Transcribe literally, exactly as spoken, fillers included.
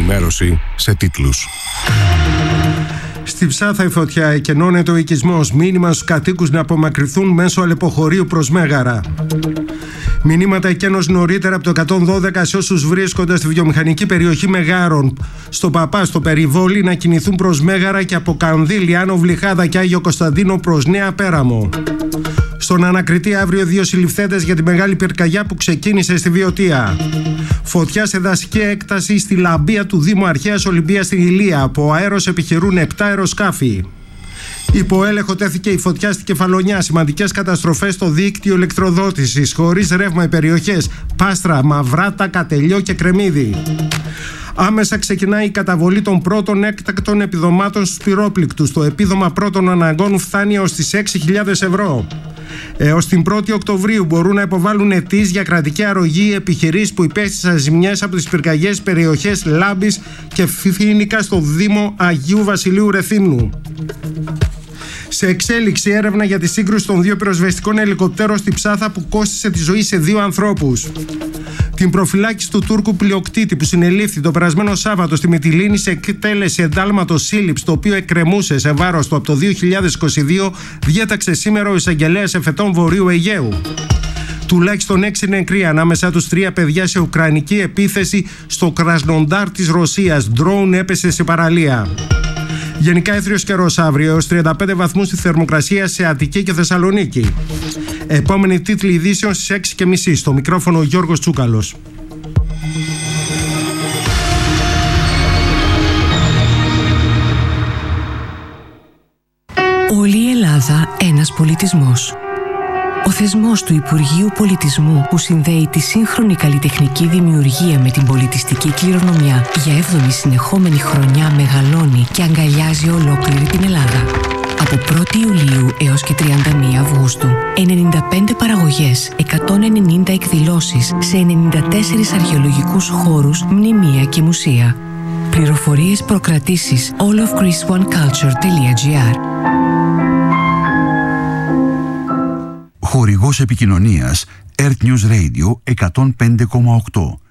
ενημέρωση σε τίτλους. Στη Ψάθα η φωτιά, εκενώνεται ο οικισμός. Μήνυμα στους κατοίκους να απομακρυνθούν μέσω αλεποχωρίου προς Μέγαρα. Μηνύματα εκένωση νωρίτερα από το εκατόν δώδεκα σε όσους βρίσκονται στη βιομηχανική περιοχή Μεγάρων. Στο Παπά, στο Περιβόλι, να κινηθούν προς Μέγαρα και από Κανδύλη, Άνω Βλυχάδα και Άγιο Κωνσταντίνο προς Νέα Πέραμο. Στον ανακριτή αύριο δύο συλληφθέντες για τη μεγάλη πυρκαγιά που ξεκίνησε στη Βιωτία. Φωτιά σε δασική έκταση στη λαμπία του Δήμου Αρχαίας Ολυμπίας στην Ηλία. Από αέρος επιχειρούν επτά αεροσκάφη. Υπό έλεγχο τέθηκε η φωτιά στη Κεφαλονιά. Σημαντικές καταστροφές στο δίκτυο ηλεκτροδότησης. Χωρίς ρεύμα οι περιοχές Πάστρα, Μαυράτα, Κατελιό και Κρεμμύδι. Άμεσα ξεκινάει η καταβολή των πρώτων έκτακτων επιδομάτων στους πυρόπληκτους. Το επίδομα πρώτων αναγκών φτάνει έως τις έξι χιλιάδες ευρώ. Έως την πρώτη Οκτωβρίου μπορούν να υποβάλουν αιτήσεις για κρατική αρρωγή επιχειρήσεις που υπέστησαν ζημιές από τις πυρκαγιές περιοχές Λάμπης και Φίνικα στο Δήμο Αγίου Βασιλείου Ρεθύμνου. Σε εξέλιξη έρευνα για τη σύγκρουση των δύο πυροσβεστικών ελικοπτέρων στη Ψάθα που κόστισε τη ζωή σε δύο ανθρώπους. Την προφυλάκηση του Τούρκου πλειοκτήτη που συνελήφθη το περασμένο Σάββατο στη Μυτιλήνη σε εκτέλεση εντάλματος σύλληψης, το οποίο εκκρεμούσε σε βάρος του από το δύο χιλιάδες είκοσι δύο, διέταξε σήμερα ο εισαγγελέας εφετών Βορείου Αιγαίου. Τουλάχιστον έξι νεκροί, ανάμεσά τους τρία παιδιά, σε ουκρανική επίθεση στο Κρασνοντάρ της Ρωσίας. Ντρόουν έπεσε σε παραλία. Γενικά έθριος καιρός αύριο, έως τριάντα πέντε βαθμούς στη θερμοκρασία σε Αττική και Θεσσαλονίκη. Επόμενη τίτλη ειδήσεων στις έξι και μισή. Στο μικρόφωνο ο Γιώργος Τσούκαλος. Όλη η Ελλάδα ένας πολιτισμός. Ο θεσμός του Υπουργείου Πολιτισμού που συνδέει τη σύγχρονη καλλιτεχνική δημιουργία με την πολιτιστική κληρονομιά για έβδομη συνεχόμενη χρονιά μεγαλώνει και αγκαλιάζει ολόκληρη την Ελλάδα. Από πρώτη Ιουλίου έως και τριάντα μία Αυγούστου, ενενήντα πέντε παραγωγές, εκατόν ενενήντα εκδηλώσεις σε ενενήντα τέσσερις αρχαιολογικούς χώρους, μνημεία και μουσεία. Πληροφορίες, προκρατήσεις all of greece one culture τελεία gr. Χορηγός επικοινωνίας Earth News Radio εκατόν πέντε κόμμα οκτώ.